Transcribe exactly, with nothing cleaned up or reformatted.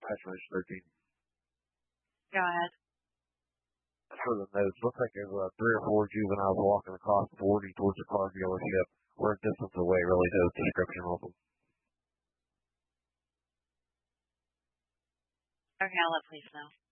Attachment thirteen. Go ahead. For the notes, looks like there's uh, three or four juveniles walking across forty towards the car dealership. We're a distance away, really, no description of them. Okay, I'll let police know.